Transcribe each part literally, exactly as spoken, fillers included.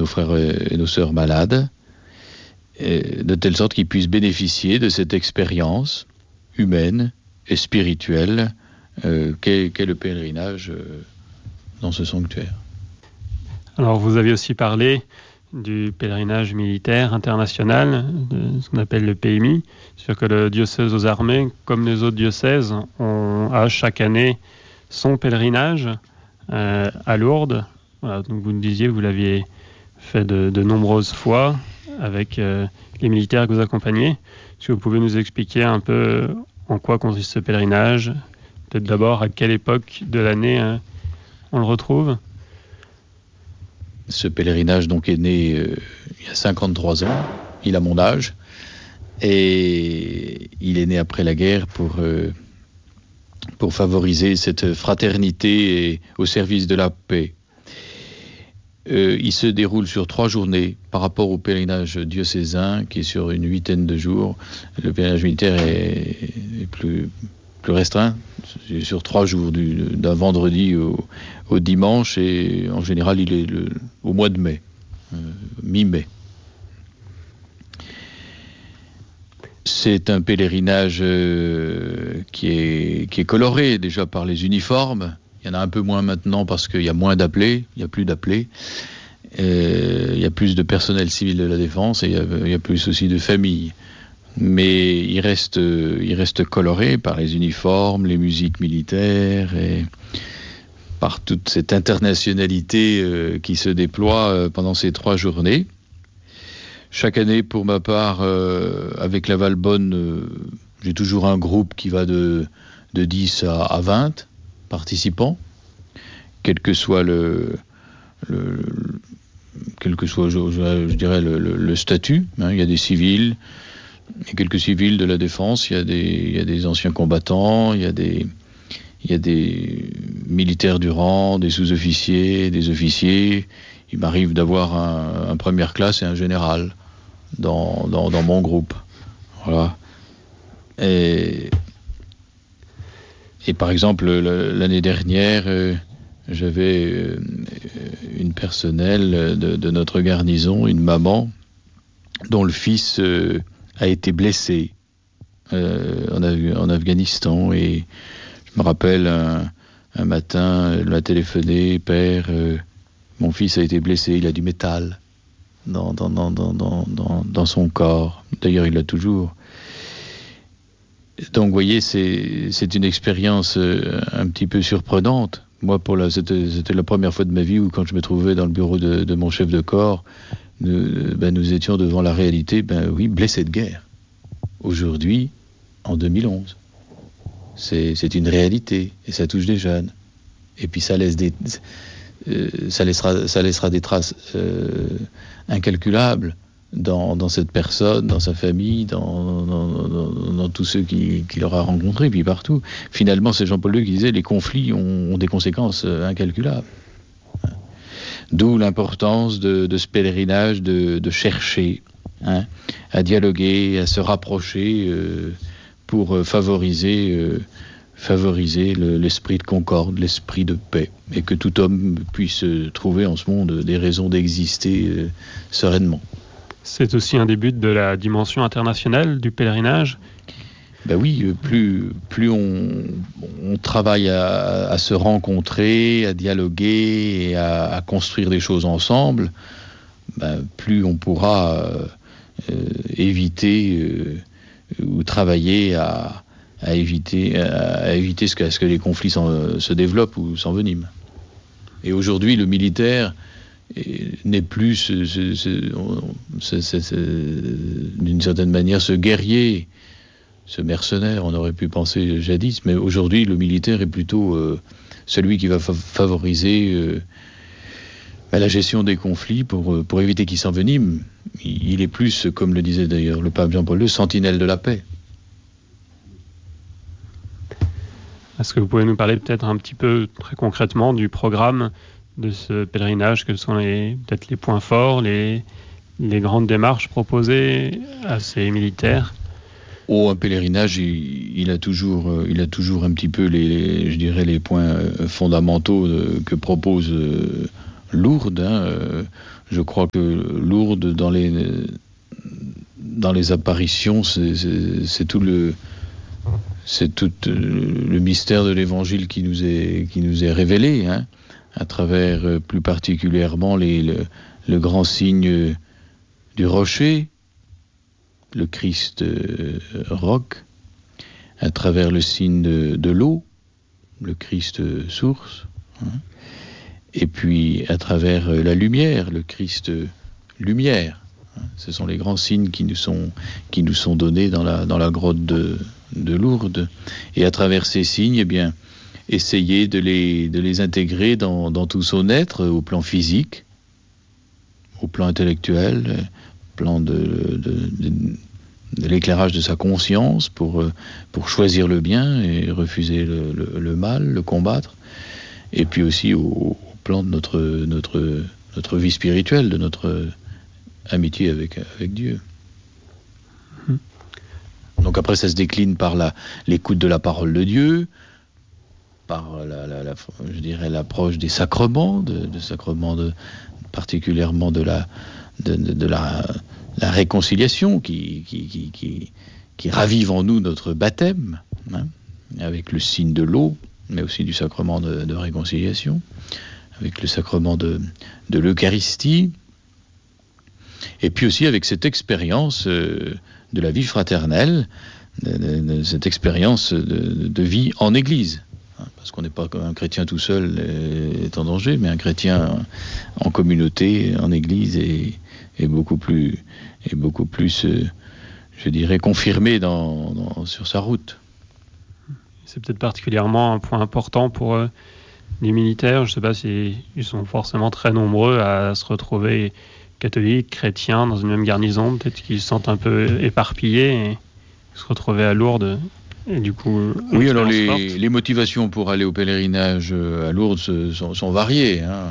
nos frères et nos sœurs malades, et de telle sorte qu'ils puissent bénéficier de cette expérience humaine et spirituelle euh, qu'est, qu'est le pèlerinage euh, dans ce sanctuaire. Alors vous avez aussi parlé du pèlerinage militaire international, de ce qu'on appelle le P M I, c'est-à-dire que le diocèse aux armées, comme les autres diocèses, on a chaque année son pèlerinage euh, à Lourdes. Voilà, donc vous nous disiez, vous l'aviez fait de, de nombreuses fois avec euh, les militaires que vous accompagnez. Est-ce que vous pouvez nous expliquer un peu en quoi consiste ce pèlerinage ? Peut-être d'abord à quelle époque de l'année euh, on le retrouve ? Ce pèlerinage donc est né euh, il y a cinquante-trois ans, il a mon âge, et il est né après la guerre pour, euh, pour favoriser cette fraternité et au service de la paix. Euh, il se déroule sur trois journées par rapport au pèlerinage diocésain qui est sur une huitaine de jours. Le pèlerinage militaire est, est plus, plus restreint, c'est sur trois jours, du, d'un vendredi au, au dimanche, et en général il est le, au mois de mai, euh, mi-mai. C'est un pèlerinage euh, qui est, qui est coloré déjà par les uniformes. Il y en a un peu moins maintenant parce qu'il y a moins d'appelés, il n'y a plus d'appelés. Euh, il y a plus de personnel civil de la défense et il y a, il y a plus aussi de familles. Mais il reste, il reste coloré par les uniformes, les musiques militaires et par toute cette internationalité euh, qui se déploie euh, pendant ces trois journées. Chaque année, pour ma part, euh, avec la Valbonne, euh, j'ai toujours un groupe qui va de, de dix à, à vingt participants, quel que soit le, le, le quel que soit, je, je, je dirais, le, le, le statut. Hein. Il y a des civils, il y a quelques civils de la défense, il y a des, il y a des anciens combattants, il y a des, il y a des militaires du rang, des sous-officiers, des officiers. Il m'arrive d'avoir un, un première classe et un général dans, dans, dans mon groupe. Voilà. Et, et par exemple, l'année dernière, euh, j'avais euh, une personnelle de, de notre garnison, une maman, dont le fils euh, a été blessé euh, en, en Afghanistan. Et je me rappelle, un, un matin, elle m'a téléphoné, « Père, euh, mon fils a été blessé, il a du métal dans, dans, dans, dans, dans, dans son corps. » D'ailleurs, il l'a toujours. Donc, vous voyez, c'est, c'est une expérience euh, un petit peu surprenante. Moi, pour la, c'était, c'était la première fois de ma vie où, quand je me trouvais dans le bureau de, de mon chef de corps, nous, ben, nous étions devant la réalité, ben oui, blessé de guerre. Aujourd'hui, en deux mille onze. C'est, c'est une réalité, et ça touche des jeunes. Et puis ça laisse des, euh, ça laissera, ça laissera des traces euh, incalculables dans, dans cette personne, dans sa famille, dans, dans, dans, dans tous ceux qu'il qui aura rencontrés, puis partout. Finalement, c'est Jean-Paul deux qui disait, les conflits ont, ont des conséquences incalculables. D'où l'importance de, de ce pèlerinage, de, de chercher hein, à dialoguer, à se rapprocher euh, pour favoriser, euh, favoriser le, l'esprit de concorde, l'esprit de paix, et que tout homme puisse trouver en ce monde des raisons d'exister euh, sereinement. C'est aussi un des buts de la dimension internationale du pèlerinage. Ben oui, plus, plus on, on travaille à, à se rencontrer, à dialoguer et à, à construire des choses ensemble, ben plus on pourra euh, euh, éviter euh, ou travailler à, à éviter, à, à éviter ce que, à ce que les conflits se développent ou s'enveniment. Et aujourd'hui, le militaire n'est plus ce, ce, ce, ce, ce, ce, d'une certaine manière ce guerrier, ce mercenaire, on aurait pu penser jadis, mais aujourd'hui le militaire est plutôt euh, celui qui va fa- favoriser euh, bah, la gestion des conflits pour, pour éviter qu'ils s'enveniment. Il est plus, comme le disait d'ailleurs le pape Jean-Paul deux, sentinelle de la paix. Est-ce que vous pouvez nous parler peut-être un petit peu très concrètement du programme de ce pèlerinage, quels sont les, peut-être les points forts, les, les grandes démarches proposées à ces militaires? Oh, un pèlerinage, il, il a toujours, il a toujours un petit peu les, les je dirais, les points fondamentaux de, que propose euh, Lourdes. Hein, euh, je crois que Lourdes, dans les, dans les apparitions, c'est, c'est, c'est tout le... C'est tout le mystère de l'Évangile qui nous est, qui nous est révélé, hein, à travers euh, plus particulièrement les, le, le grand signe du rocher, le Christ euh, roc, à travers le signe de, de l'eau, le Christ euh, source, hein, et puis à travers euh, la lumière, le Christ euh, lumière. Hein. Ce sont les grands signes qui nous sont, qui nous sont donnés dans la, dans la grotte de de Lourdes, et à travers ces signes, eh bien, essayer de les, de les intégrer dans, dans tout son être, au plan physique, au plan intellectuel, au plan de, de, de, de l'éclairage de sa conscience pour, pour choisir le bien et refuser le, le, le mal, le combattre, et puis aussi au, au plan de notre, notre, notre vie spirituelle, de notre amitié avec, avec Dieu. Donc après, ça se décline par la, l'écoute de la parole de Dieu, par la, la, la, je dirais l'approche des sacrements, de, de sacrements de, particulièrement de la, de, de, de la, la réconciliation qui, qui, qui, qui, qui ravive en nous notre baptême, hein, avec le signe de l'eau, mais aussi du sacrement de, de réconciliation, avec le sacrement de, de l'Eucharistie, et puis aussi avec cette expérience euh, de la vie fraternelle, de, de, de cette expérience de, de vie en Église. Parce qu'on n'est pas comme un chrétien tout seul est en danger, mais un chrétien en communauté, en Église, est, est beaucoup plus, est beaucoup plus euh, je dirais, confirmé dans, dans, sur sa route. C'est peut-être particulièrement un point important pour euh, les militaires. Je ne sais pas s'ils sont forcément très nombreux à se retrouver catholiques, chrétiens, dans une même garnison. Peut-être qu'ils se sentent un peu éparpillés et se retrouver à Lourdes. Et du coup, oui, alors les, les motivations pour aller au pèlerinage à Lourdes sont, sont variées. Hein.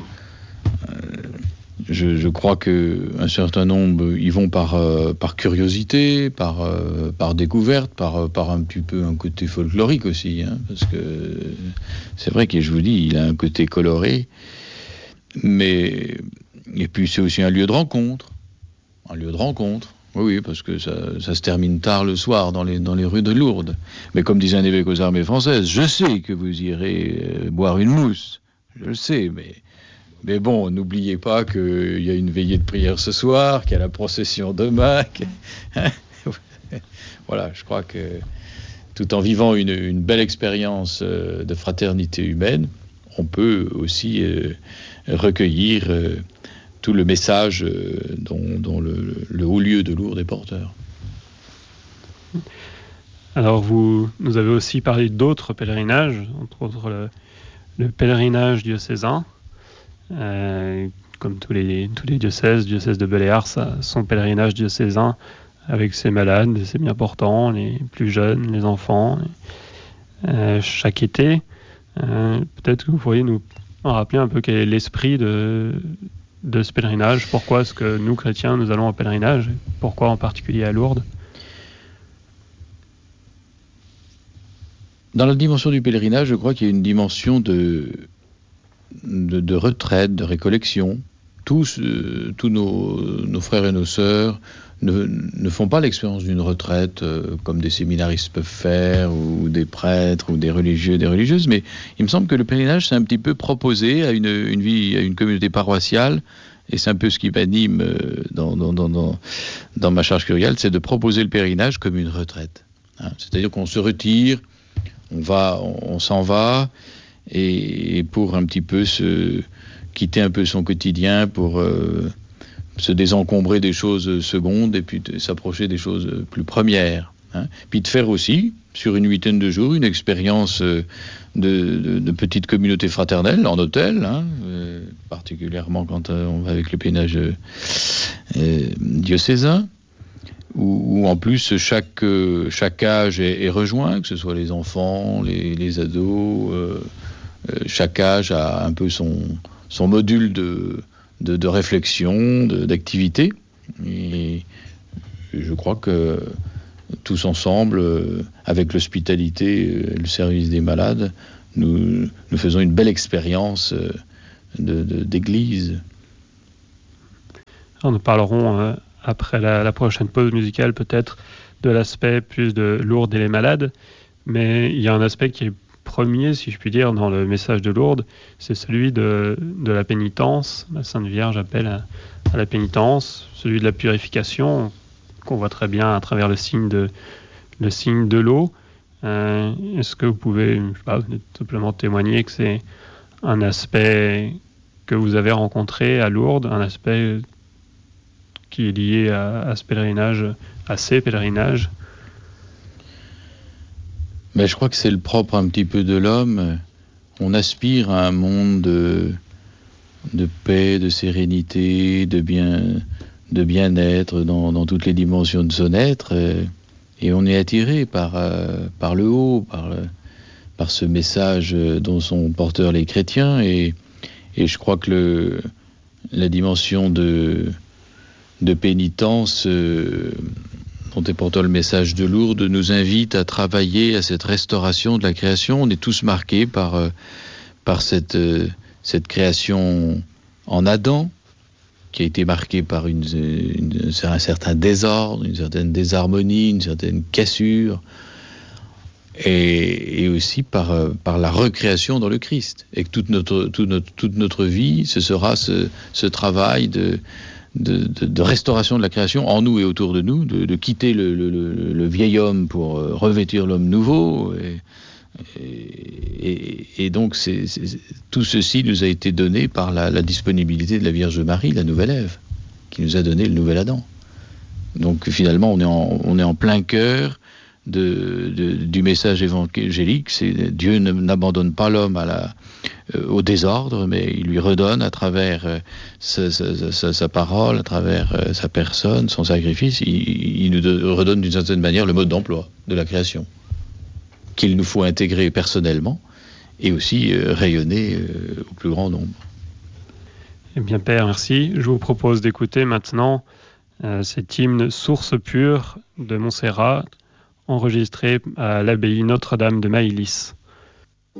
Je, je crois qu'un certain nombre y vont par, euh, par curiosité, par, euh, par découverte, par, par un petit peu un côté folklorique aussi. Hein, parce que c'est vrai que je vous dis, il a un côté coloré. Mais, et puis c'est aussi un lieu de rencontre. Un lieu de rencontre. Oui, parce que ça, ça se termine tard le soir dans les, dans les rues de Lourdes. Mais comme disait un évêque aux armées françaises, je sais que vous irez euh, boire une mousse. Je le sais, mais... Mais bon, n'oubliez pas qu'il y a une veillée de prière ce soir, qu'il y a la procession demain. Que... Voilà, je crois que tout en vivant une, une belle expérience de fraternité humaine, on peut aussi euh, recueillir euh, tout le message euh, dont, dont le, le haut lieu de Lourdes est porteur. Alors, vous nous avez aussi parlé d'autres pèlerinages, entre autres le, le pèlerinage diocésain. Euh, comme tous les, tous les diocèses, le diocèse de Bel-Air, ça, son pèlerinage diocésain avec ses malades, ses bien portants, les plus jeunes, les enfants, euh, chaque été. Euh, peut-être que vous pourriez nous rappeler un peu quel est l'esprit de, de ce pèlerinage. Pourquoi est-ce que nous, chrétiens, nous allons au pèlerinage? Pourquoi en particulier à Lourdes? Dans la dimension du pèlerinage, je crois qu'il y a une dimension de... De, de retraite, de récollection. Tous, euh, tous nos, nos frères et nos sœurs ne, ne font pas l'expérience d'une retraite euh, comme des séminaristes peuvent faire, ou, ou des prêtres, ou des religieux, des religieuses, mais il me semble que le pèlerinage, c'est un petit peu proposé à une, une vie, à une communauté paroissiale, et c'est un peu ce qui m'anime euh, dans, dans, dans, dans, dans ma charge curiale, c'est de proposer le pèlerinage comme une retraite. Hein. C'est-à-dire qu'on se retire, on va, on, on s'en va, et pour un petit peu se quitter un peu son quotidien, pour euh, se désencombrer des choses secondes et puis de s'approcher des choses plus premières. Hein. Puis de faire aussi, sur une huitaine de jours, une expérience de, de, de petite communauté fraternelle en hôtel, hein, euh, particulièrement quand euh, on va avec le pèlerinage euh, diocésain, où, où en plus chaque, euh, chaque âge est, est rejoint, que ce soit les enfants, les, les ados... Euh, Euh, chaque âge a un peu son, son module de, de, de réflexion, de, d'activité. Et je crois que tous ensemble, avec l'hospitalité et le service des malades, nous, nous faisons une belle expérience de, de, d'église. Alors nous parlerons euh, après la, la prochaine pause musicale peut-être de l'aspect plus de Lourdes et les malades, mais il y a un aspect qui est premier, si je puis dire, dans le message de Lourdes, c'est celui de, de la pénitence. La Sainte Vierge appelle à, à la pénitence, celui de la purification, qu'on voit très bien à travers le signe de, le signe de l'eau. Euh, est-ce que vous pouvez, je sais pas, simplement témoigner que c'est un aspect que vous avez rencontré à Lourdes, un aspect qui est lié à, à ce pèlerinage, à ces pèlerinages? Mais je crois que c'est le propre un petit peu de l'homme. On aspire à un monde de, de paix, de sérénité, de bien, de bien-être dans, dans toutes les dimensions de son être. Et on est attiré par, euh, par le haut, par, par ce message dont sont porteurs les chrétiens. Et, et je crois que le, la dimension de, de pénitence euh, dont est porteur le message de Lourdes nous invite à travailler à cette restauration de la création. On est tous marqués par, euh, par cette, euh, cette création en Adam, qui a été marquée par une, une, un certain désordre, une certaine désharmonie, une certaine cassure, et, et aussi par, euh, par la recréation dans le Christ. Et que toute notre, toute notre, toute notre vie, ce sera ce, ce travail de... De, de, de restauration de la création en nous et autour de nous, de, de quitter le, le, le, le vieil homme pour revêtir l'homme nouveau. Et, et, et donc, c'est, c'est, tout ceci nous a été donné par la, la disponibilité de la Vierge Marie, la nouvelle Ève, qui nous a donné le nouvel Adam. Donc, finalement, on est en, on est en plein cœur de, de, du message évangélique. C'est Dieu n'abandonne pas l'homme à la... au désordre, mais il lui redonne à travers euh, sa, sa, sa, sa parole, à travers euh, sa personne, son sacrifice, il, il nous de, redonne d'une certaine manière le mode d'emploi de la création, qu'il nous faut intégrer personnellement et aussi euh, rayonner euh, au plus grand nombre. Eh bien, Père, merci. Je vous propose d'écouter maintenant euh, cet hymne Source pure de Montserrat, enregistré à l'abbaye Notre-Dame de Maïlis.